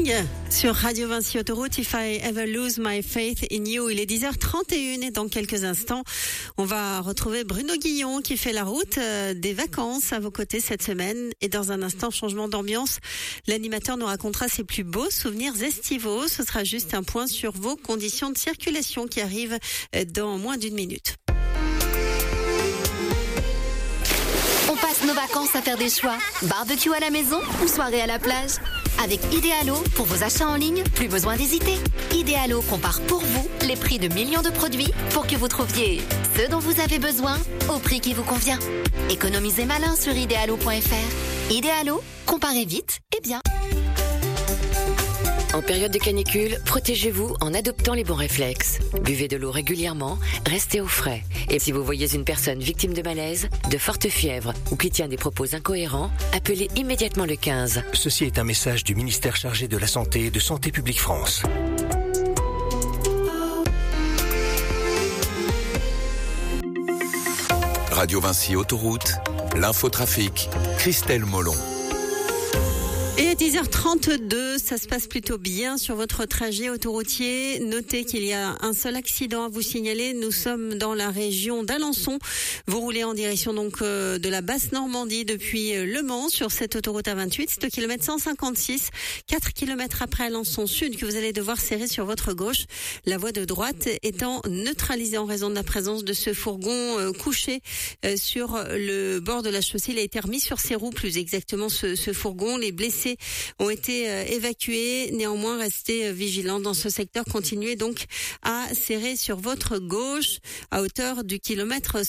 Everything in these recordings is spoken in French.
Sting sur Radio Vinci Autoroute, If I Ever Lose My Faith in You. Il est 10h31 et dans quelques instants, on va retrouver Bruno Guillon qui fait la route des vacances à vos côtés cette semaine. Et dans un instant, changement d'ambiance, l'animateur nous racontera ses plus beaux souvenirs estivaux. Ce sera juste un point sur vos conditions de circulation qui arrivent dans moins d'une minute. On passe nos vacances à faire des choix. Barbecue à la maison ou soirée à la plage. Avec Idealo, pour vos achats en ligne, plus besoin d'hésiter. Idealo compare pour vous les prix de millions de produits pour que vous trouviez ce dont vous avez besoin au prix qui vous convient. Économisez malin sur idealo.fr. Idealo, comparez vite et bien. En période de canicule, protégez-vous en adoptant les bons réflexes. Buvez de l'eau régulièrement, restez au frais. Et si vous voyez une personne victime de malaise, de forte fièvre ou qui tient des propos incohérents, appelez immédiatement le 15. Ceci est un message du ministère chargé de la Santé et de Santé publique France. Radio Vinci Autoroute, l'infotrafic, Christelle Molon. Et à 10h32, ça se passe plutôt bien sur votre trajet autoroutier. Notez qu'il y a un seul accident à vous signaler. Nous sommes dans la région d'Alençon. Vous roulez en direction donc de la Basse-Normandie depuis Le Mans sur cette autoroute A28. C'est au kilomètre 156, 4 km après Alençon Sud que vous allez devoir serrer sur votre gauche. La voie de droite étant neutralisée en raison de la présence de ce fourgon couché sur le bord de la chaussée. Il a été remis sur ses roues, plus exactement ce fourgon. Les blessés ont été évacués. Néanmoins, restez vigilants dans ce secteur. Continuez donc à serrer sur votre gauche à hauteur du kilomètre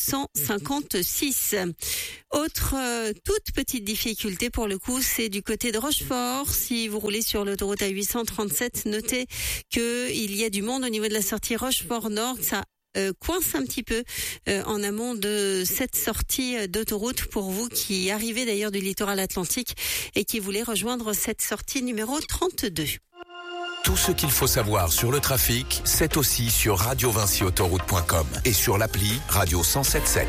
156. Autre toute petite difficulté pour le coup, c'est du côté de Rochefort. Si vous roulez sur l'autoroute A837, notez que il y a du monde au niveau de la sortie Rochefort-Nord. Ça coince un petit peu en amont de cette sortie d'autoroute pour vous qui arrivez d'ailleurs du littoral atlantique et qui voulez rejoindre cette sortie numéro 32. Tout ce qu'il faut savoir sur le trafic, c'est aussi sur radiovinciautoroute.com et sur l'appli Radio 107.7.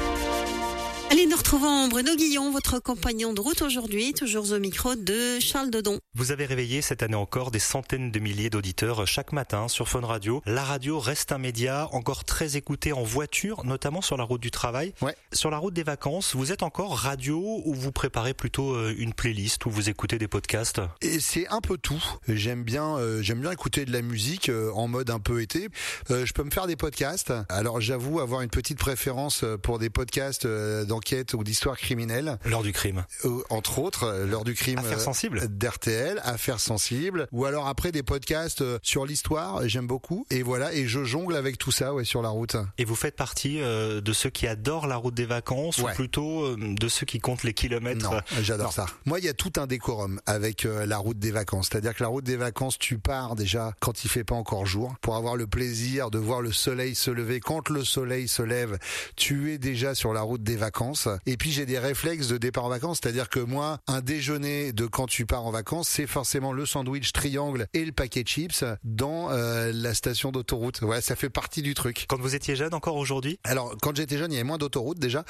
Allez, nous retrouvons Bruno Guillon, votre compagnon de route aujourd'hui, toujours au micro de Charles Dodon. Vous avez réveillé cette année encore des centaines de milliers d'auditeurs chaque matin sur Fun Radio. La radio reste un média encore très écouté en voiture, notamment sur la route du travail. Ouais. Sur la route des vacances, vous êtes encore radio ou vous préparez plutôt une playlist ou vous écoutez des podcasts? Et c'est un peu tout. J'aime bien écouter de la musique en mode un peu été. Je peux me faire des podcasts. Alors j'avoue avoir une petite préférence pour des podcasts d'enquête ou d'histoire criminelle. L'heure du crime. Entre autres, l'heure du crime. Affaires sensibles. d'RTL, Affaires sensibles. Ou alors après des podcasts sur l'histoire, j'aime beaucoup. Et voilà, et je jongle avec tout ça sur la route. Et vous faites partie de ceux qui adorent la route des vacances ou plutôt de ceux qui comptent les kilomètres? Non, j'adore ça. Moi, il y a tout un décorum avec la route des vacances. C'est-à-dire que la route des vacances, tu pars déjà quand il fait pas encore jour pour avoir le plaisir de voir le soleil se lever. Quand le soleil se lève, tu es déjà sur la route des vacances. Et puis j'ai des réflexes de départ en vacances, c'est-à-dire que moi, un déjeuner de quand tu pars en vacances, c'est forcément le sandwich triangle et le paquet de chips dans la station d'autoroute. Ouais, ça fait partie du truc. Quand vous étiez jeune, encore aujourd'hui? Alors, quand j'étais jeune, il y avait moins d'autoroutes déjà.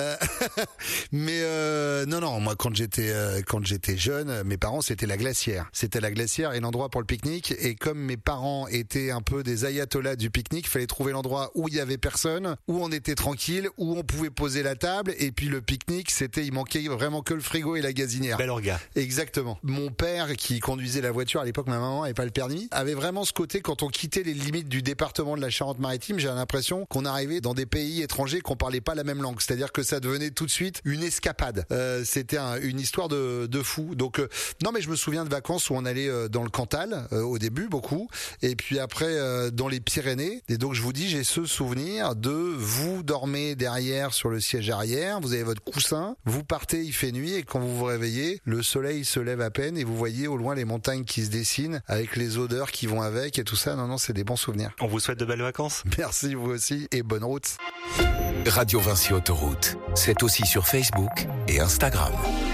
Mais non, moi quand j'étais jeune, mes parents c'était la glacière. C'était la glacière et l'endroit pour le pique-nique. Et comme mes parents étaient un peu des ayatollahs du pique-nique, il fallait trouver l'endroit où il y avait personne, où on était tranquille, où on pouvait poser la table. Et puis le pique-nique, il manquait vraiment que le frigo et la gazinière. Bel orga. Exactement. Mon père, qui conduisait la voiture à l'époque, ma maman n'avait pas le permis, avait vraiment ce côté, quand on quittait les limites du département de la Charente-Maritime, j'ai l'impression qu'on arrivait dans des pays étrangers qu'on parlait pas la même langue. C'est-à-dire que ça devenait tout de suite une escapade. C'était une histoire de fou. Donc non, mais je me souviens de vacances où on allait dans le Cantal au début beaucoup, et puis après dans les Pyrénées. Et donc je vous dis, j'ai ce souvenir de vous dormez derrière sur le siège arrière, vous avez votre coussin, vous partez, il fait nuit, et quand vous vous réveillez, le soleil se lève à peine et vous voyez au loin les montagnes qui se dessinent avec les odeurs qui vont avec et tout ça. Non, c'est des bons souvenirs. On vous souhaite de belles vacances. Merci, vous aussi, et bonne route. Radio Vinci Autoroute, c'est aussi sur Facebook et Instagram.